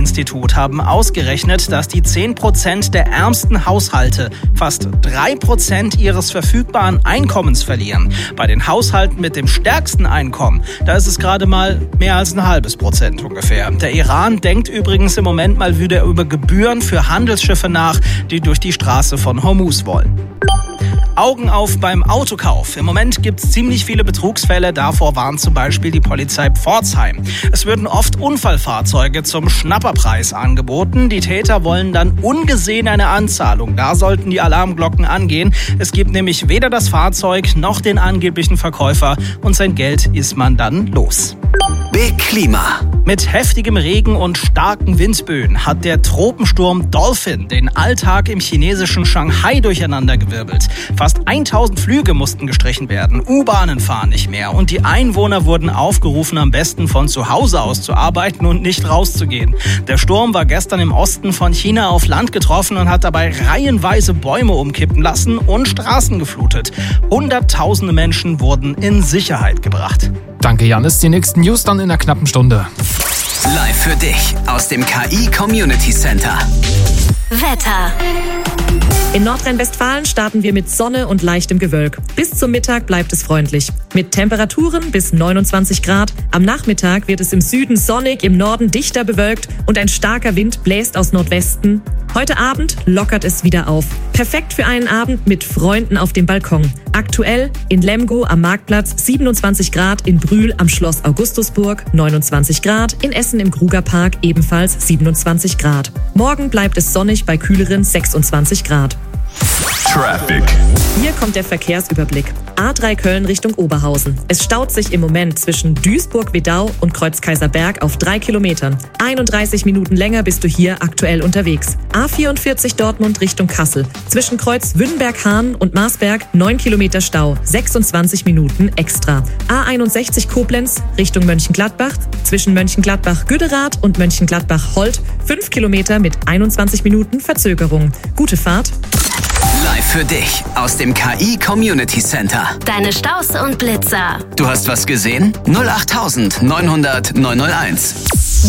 Institut haben ausgerechnet, dass die 10% der ärmsten Haushalte fast 3% ihres verfügbaren Einkommens verlieren. Bei den Haushalten mit dem stärksten Einkommen, da ist es gerade mal mehr als 0,5% ungefähr. Der Iran denkt übrigens im Moment mal wieder über Gebühren für Handelsschiffe nach, die durch die Straße von Hormuz wollen. Augen auf beim Autokauf. Im Moment gibt es ziemlich viele Betrugsfälle. Davor warnt zum Beispiel die Polizei Pforzheim. Es würden oft Unfallfahrzeuge zum Schnapperpreis angeboten. Die Täter wollen dann ungesehen eine Anzahlung. Da sollten die Alarmglocken angehen. Es gibt nämlich weder das Fahrzeug noch den angeblichen Verkäufer und sein Geld ist man dann los. Big Klima. Mit heftigem Regen und starken Windböen hat der Tropensturm Dolphin den Alltag im chinesischen Shanghai durcheinandergewirbelt. Fast 1000 Flüge mussten gestrichen werden, U-Bahnen fahren nicht mehr und die Einwohner wurden aufgerufen, am besten von zu Hause aus zu arbeiten und nicht rauszugehen. Der Sturm war gestern im Osten von China auf Land getroffen und hat dabei reihenweise Bäume umkippen lassen und Straßen geflutet. Hunderttausende Menschen wurden in Sicherheit gebracht. Danke, Janis. Die nächsten News dann in einer knappen Stunde. Live für dich aus dem KI Community Center. Wetter. In Nordrhein-Westfalen starten wir mit Sonne und leichtem Gewölk. Bis zum Mittag bleibt es freundlich. Mit Temperaturen bis 29 Grad. Am Nachmittag wird es im Süden sonnig, im Norden dichter bewölkt und ein starker Wind bläst aus Nordwesten. Heute Abend lockert es wieder auf. Perfekt für einen Abend mit Freunden auf dem Balkon. Aktuell in Lemgo am Marktplatz 27 Grad, in Brühl am Schloss Augustusburg 29 Grad, in Essen im Krugerpark ebenfalls 27 Grad. Morgen bleibt es sonnig bei kühleren 26 Grad. Traffic. Hier kommt der Verkehrsüberblick. A3 Köln Richtung Oberhausen. Es staut sich im Moment zwischen Duisburg-Wedau und Kreuz-Kaiserberg auf 3 Kilometern. 31 Minuten länger bist du hier aktuell unterwegs. A44 Dortmund Richtung Kassel. Zwischen Kreuz Wünnberg-Hahn und Marsberg 9 Kilometer Stau, 26 Minuten extra. A61 Koblenz Richtung Mönchengladbach. Zwischen Mönchengladbach-Güderath und Mönchengladbach-Holt 5 Kilometer mit 21 Minuten Verzögerung. Gute Fahrt. Live für dich aus dem KI Community Center. Deine Staus und Blitzer. Du hast was gesehen? 08900 901.